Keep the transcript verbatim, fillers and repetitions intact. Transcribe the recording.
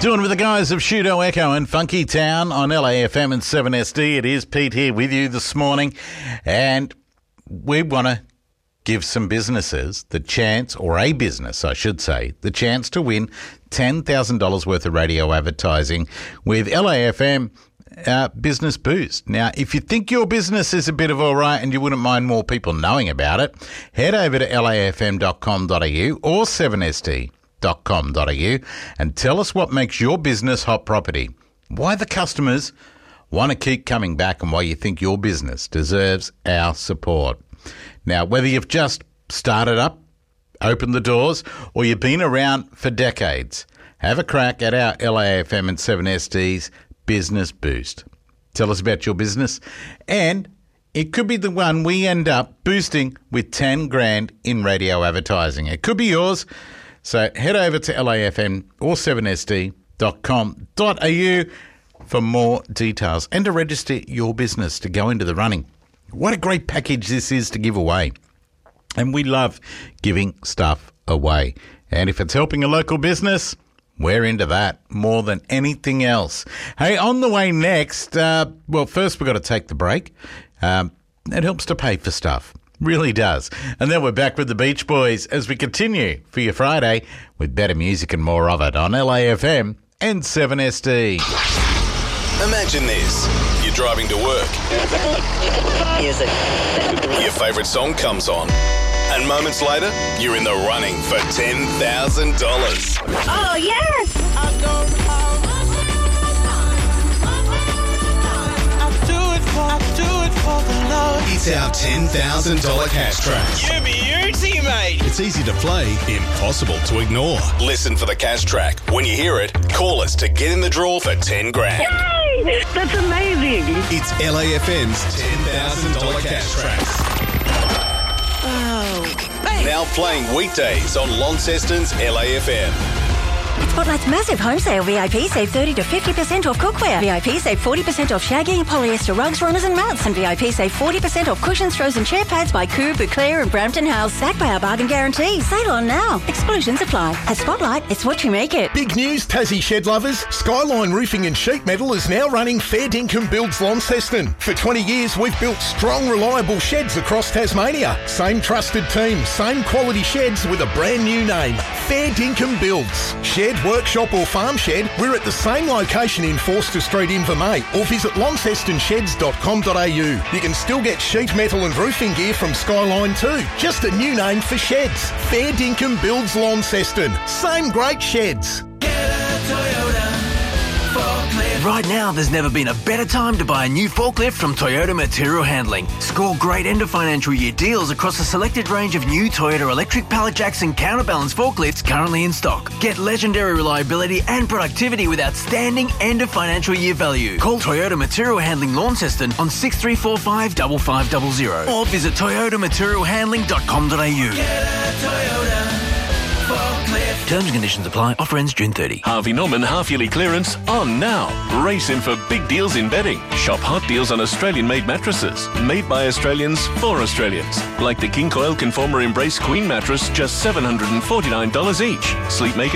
Doing with the guys of Shudo Echo and Funky Town on L A F M and seven S D. It is Pete here with you this morning, and we want to give some businesses the chance, or a business, I should say, the chance to win ten thousand dollars worth of radio advertising with L A F M uh, Business Boost. Now, if you think your business is a bit of all right and you wouldn't mind more people knowing about it, head over to L A F M dot com dot A U or seven S D dot com dot A U and tell us what makes your business hot property, why the customers want to keep coming back, and why you think your business deserves our support. Now, whether you've just started up, opened the doors, or you've been around for decades, have a crack at our L A F M and seven S D's Business Boost. Tell us about your business, and it could be the one we end up boosting with ten grand in radio advertising. It could be yours. So head over to L A F M or seven S D dot com dot A U for more details and to register your business to go into the running. What a great package this is to give away. And we love giving stuff away. And if it's helping a local business, we're into that more than anything else. Hey, on the way next, uh, well, first we've got to take the break. Um, it helps to pay for stuff. Really does. And then we're back with the Beach Boys as we continue for your Friday with better music and more of it on L A F M and seven S D. Imagine this. You're driving to work. Music. Your favourite song comes on. And moments later, you're in the running for ten thousand dollars. Oh, yes! I don't I do it for, I do it for the love. It's our ten thousand dollars cash track. You beauty, mate. It's easy to play, impossible to ignore. Listen for the cash track. When you hear it, call us to get in the draw for ten grand. Yay! That's amazing. It's L A F M's ten thousand dollars cash track. Oh. Now playing weekdays on Launceston's L A F M. Spotlight's massive home sale. V I P save thirty to fifty percent off cookware. V I P save forty percent off shaggy, polyester rugs, runners and mats. And V I P save forty percent off cushions, throws and chair pads by Coo, Bouclair and Brampton House. Backed by our bargain guarantee. Sale on now. Exclusions apply. At Spotlight, it's what you make it. Big news, Tassie shed lovers. Skyline Roofing and Sheet Metal is now running Fair Dinkum Builds Launceston. For twenty years, we've built strong, reliable sheds across Tasmania. Same trusted team, same quality sheds with a brand new name. Fair Dinkum Builds. Shed, workshop or farm shed, we're at the same location in Forster Street, Invermay, or visit launceston sheds dot com dot A U. You can still get sheet metal and roofing gear from Skyline too. Just a new name for sheds. Fair Dinkum Builds Launceston. Same great sheds. Right now, there's never been a better time to buy a new forklift from Toyota Material Handling. Score great end of financial year deals across a selected range of new Toyota electric pallet jacks and counterbalance forklifts currently in stock. Get legendary reliability and productivity with outstanding end of financial year value. Call Toyota Material Handling Launceston on six three four five five five zero zero or visit toyota material handling dot com dot A U. Get a Toyota forklift. Terms and conditions apply. Offer ends June thirtieth. Harvey Norman half-yearly clearance on now. Race in for big deals in bedding. Shop hot deals on Australian-made mattresses. Made by Australians for Australians. Like the King Coil Conformer Embrace Queen mattress, just seven hundred forty-nine dollars each. Sleepmaker